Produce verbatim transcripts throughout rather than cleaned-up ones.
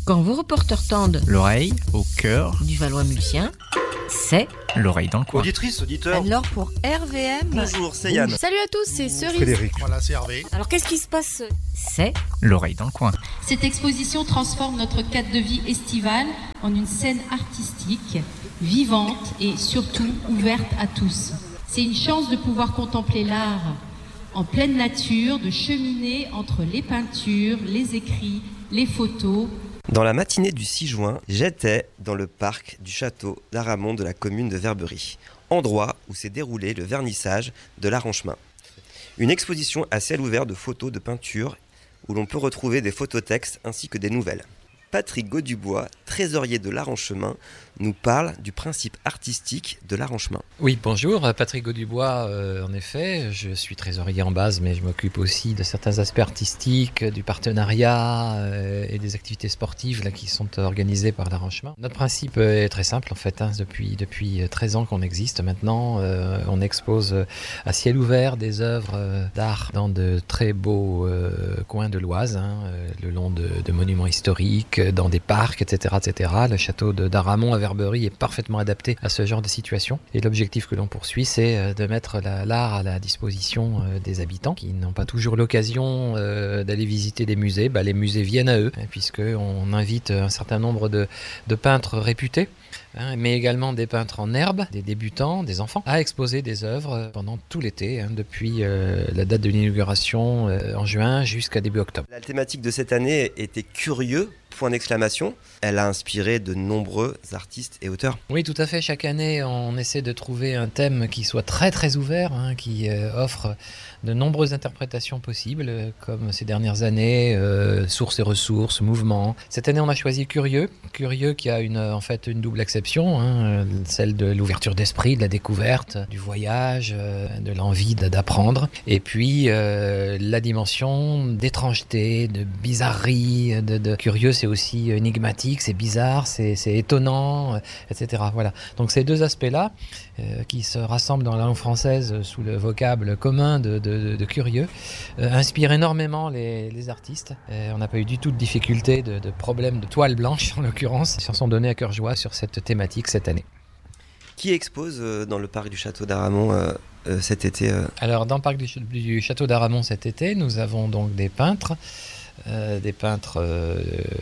Quand vos reporters tendent l'oreille au cœur du Valois-Mulsien, c'est l'oreille dans le coin. Auditrice, auditeur. alors pour R V M. Bonjour, c'est Yann. Salut à tous, c'est Cerise. Frédéric. Voilà, c'est Hervé. Alors qu'est-ce qui se passe? C'est L'oreille dans le coin. Cette exposition transforme notre cadre de vie estivale en une scène artistique, vivante et surtout ouverte à tous. C'est une chance de pouvoir contempler l'art en pleine nature, de cheminer entre les peintures, les écrits, les photos. Dans la matinée du six juin, j'étais dans le parc du château d'Aramon de la commune de Verberie, endroit où s'est déroulé le vernissage de l'Arranchemin. Une exposition à ciel ouvert de photos de peintures où l'on peut retrouver des phototextes ainsi que des nouvelles. Patrick Gaudubois, trésorier de l'Arranchemin, nous parle du principe artistique de l'Arranchemin. Oui, bonjour, Patrick Gaudubois, euh, en effet, je suis trésorier en base, mais je m'occupe aussi de certains aspects artistiques, du partenariat euh, et des activités sportives là, qui sont organisées par l'Arranchemin. Notre principe est très simple en fait, hein, depuis, depuis treize ans qu'on existe maintenant, euh, on expose à ciel ouvert des œuvres d'art dans de très beaux euh, coins de l'Oise, hein, le long de, de monuments historiques, dans des parcs, et cetera, et cetera. Le château de d'Aramon à Verberie est parfaitement adapté à ce genre de situation. Et l'objectif que l'on poursuit, c'est de mettre la, l'art à la disposition des habitants qui n'ont pas toujours l'occasion euh, d'aller visiter des musées. Bah, les musées viennent à eux, puisqu'on invite un certain nombre de, de peintres réputés, hein, mais également des peintres en herbe, des débutants, des enfants, à exposer des œuvres pendant tout l'été, hein, depuis euh, la date de l'inauguration euh, en juin jusqu'à début octobre. La thématique de cette année était curieux, point d'exclamation. Elle a inspiré de nombreux artistes et auteurs. Oui, tout à fait. Chaque année, on essaie de trouver un thème qui soit très très ouvert, hein, qui euh, offre de nombreuses interprétations possibles, comme ces dernières années, euh, sources et ressources, mouvements. Cette année, on a choisi Curieux. Curieux qui a une, en fait une double acception, hein, celle de l'ouverture d'esprit, de la découverte, du voyage, euh, de l'envie d'apprendre. Et puis, euh, la dimension d'étrangeté, de bizarrerie, de, de curieux, c'est aussi énigmatique, c'est bizarre, c'est, c'est étonnant, et cetera. Voilà. Donc ces deux aspects-là, euh, qui se rassemblent dans la langue française sous le vocable commun de, de, de curieux, euh, inspirent énormément les, les artistes. Et on n'a pas eu du tout de difficulté, de, de problème de toile blanche en l'occurrence. Ils s'en sont donnés à cœur joie sur cette thématique cette année. Qui expose euh, dans le parc du château d'Aramon euh, euh, cet été euh... Alors dans le parc du, du château d'Aramon cet été, nous avons donc des peintres. Euh, des peintres euh,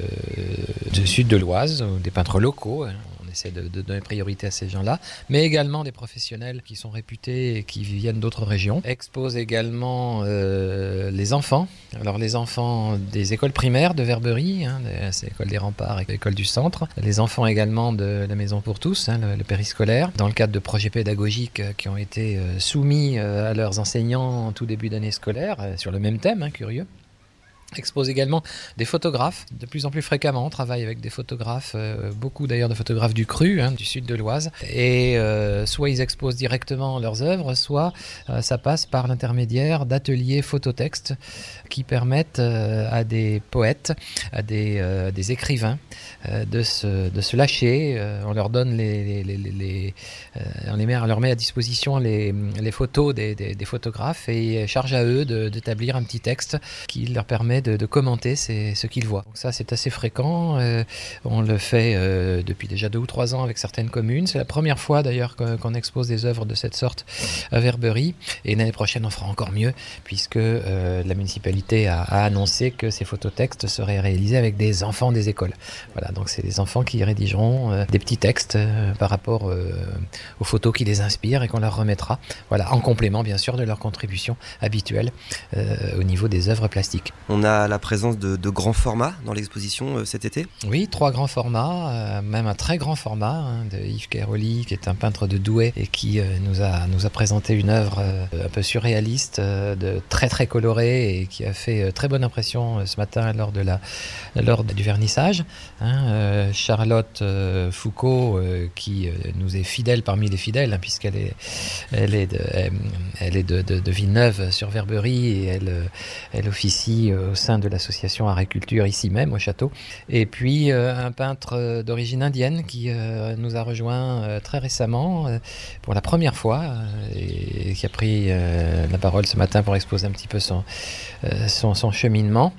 du sud de l'Oise, des peintres locaux, hein. On essaie de, de donner priorité à ces gens-là, mais également des professionnels qui sont réputés et qui viennent d'autres régions. Expose également euh, les enfants, alors les enfants des écoles primaires de Verberie, hein, c'est l'école des Remparts et l'école du Centre, les enfants également de la Maison pour tous, hein, le, le périscolaire, dans le cadre de projets pédagogiques qui ont été euh, soumis euh, à leurs enseignants en tout début d'année scolaire, euh, sur le même thème, hein, curieux. Expose également des photographes, de plus en plus fréquemment, on travaille avec des photographes, euh, beaucoup d'ailleurs de photographes du Cru, hein, du sud de l'Oise, et euh, soit ils exposent directement leurs œuvres, soit euh, ça passe par l'intermédiaire d'ateliers phototextes qui permettent euh, à des poètes, à des, euh, des écrivains euh, de, se, de se lâcher, euh, on leur donne les, les, les, les euh, on, les met, on leur met à disposition les, les photos des, des, des photographes et charge à eux de, d'établir un petit texte qui leur permet De, de commenter c'est, ce qu'ils voient. Donc ça, c'est assez fréquent. Euh, on le fait euh, depuis déjà deux ou trois ans avec certaines communes. C'est la première fois d'ailleurs qu'on, qu'on expose des œuvres de cette sorte à Verberie. Et l'année prochaine, on fera encore mieux puisque euh, la municipalité a, a annoncé que ces phototextes seraient réalisés avec des enfants des écoles. Voilà, donc c'est des enfants qui rédigeront euh, des petits textes euh, par rapport euh, aux photos qui les inspirent et qu'on leur remettra. Voilà, en complément bien sûr de leur contribution habituelle euh, au niveau des œuvres plastiques. On a la présence de, de grands formats dans l'exposition euh, cet été. Oui, trois grands formats, euh, même un très grand format, hein, de Yves Kéroli, qui est un peintre de Douai et qui euh, nous, a, nous a présenté une œuvre euh, un peu surréaliste, euh, de, très très colorée et qui a fait euh, très bonne impression euh, ce matin lors, de la, lors du vernissage. Hein, euh, Charlotte euh, Foucault, euh, qui euh, nous est fidèle parmi les fidèles, hein, puisqu'elle est, elle est, de, elle, elle est de, de, de Villeneuve sur Verberie et elle, elle officie euh, au sein de l'association Agriculture ici même au château. Et puis euh, un peintre euh, d'origine indienne qui euh, nous a rejoint euh, très récemment euh, pour la première fois euh, et, et qui a pris euh, la parole ce matin pour exposer un petit peu son, euh, son, son cheminement.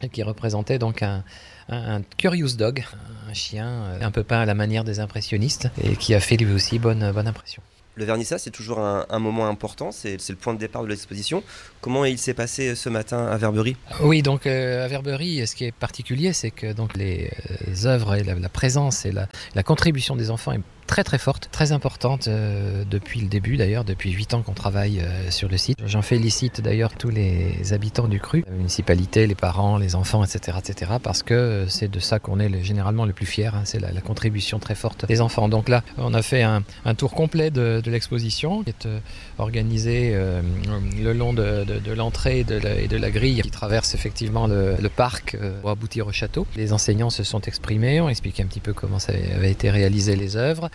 et qui représentait donc un, un, un curious dog, un chien un peu peint à la manière des impressionnistes et qui a fait lui aussi bonne, bonne impression. Le vernissage, c'est toujours un, un moment important, c'est, c'est le point de départ de l'exposition. Comment il s'est passé ce matin à Verberie ? Oui, donc euh, à Verberie, ce qui est particulier, c'est que donc, les euh, œuvres et la, la présence et la, la contribution des enfants est très très forte, très importante euh, depuis le début d'ailleurs, depuis huit ans qu'on travaille euh, sur le site. J'en félicite d'ailleurs tous les habitants du cru, la municipalité, les parents, les enfants, et cetera, et cetera, parce que c'est de ça qu'on est le, généralement le plus fier, hein, c'est la, la contribution très forte des enfants. Donc là, on a fait un, un tour complet de, de l'exposition qui est euh, organisé euh, le long de, de, de l'entrée et de, la, et de la grille qui traverse effectivement le, le parc euh, pour aboutir au château. Les enseignants se sont exprimés, ont expliqué un petit peu comment ça avait été réalisé les œuvres.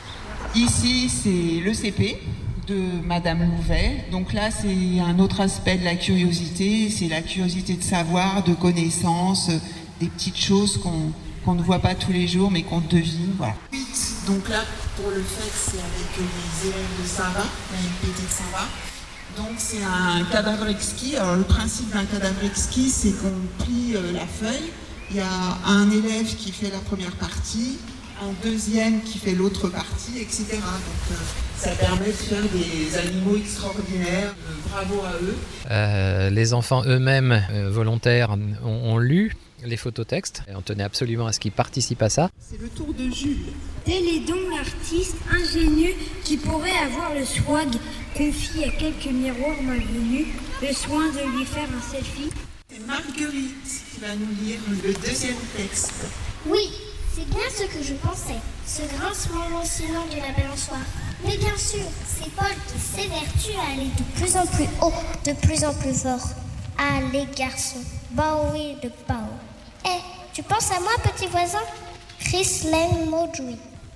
Ici, c'est le C P de Madame Louvet. Donc là, c'est un autre aspect de la curiosité. C'est la curiosité de savoir, de connaissance, des petites choses qu'on, qu'on ne voit pas tous les jours, mais qu'on devine. Voilà. Donc là, pour le fait, c'est avec les élèves de Saint-Va, la M P T de Saint-Va. Donc c'est un cadavre exquis. Alors le principe d'un cadavre exquis, c'est qu'on plie euh, la feuille. Il y a un élève qui fait la première partie, un deuxième qui fait l'autre partie, et cetera. Donc euh, ça permet de faire des animaux extraordinaires. Euh, bravo à eux. Euh, les enfants eux-mêmes euh, volontaires ont, ont lu les phototextes. Et on tenait absolument à ce qu'ils participent à ça. C'est le tour de Jules. Tel est donc l'artiste ingénieux qui pourrait avoir le swag, confie à quelques miroirs malvenus le soin de lui faire un selfie. C'est Marguerite qui va nous lire le deuxième texte. Oui, c'est bien ce que je pensais, ce grincement lancinant de la balançoire. Mais bien sûr, c'est Paul qui s'évertue à aller de plus en plus haut, de plus en plus fort. Allez garçon, bah oui de Pao. Eh, tu penses à moi petit voisin ? Chrislène Maujoui.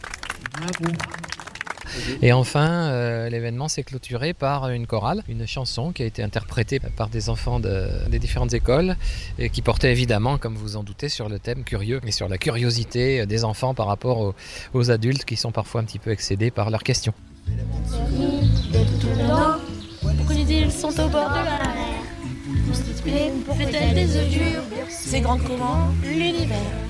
Bravo. Et enfin, euh, l'événement s'est clôturé par une chorale, une chanson qui a été interprétée par des enfants de, des différentes écoles et qui portait évidemment, comme vous en doutez, sur le thème curieux et sur la curiosité des enfants par rapport aux, aux adultes qui sont parfois un petit peu excédés par leurs questions. Pourquoi les îles sont au bord de la mer? Fait-elle des œufs durs? C'est grand comment l'univers?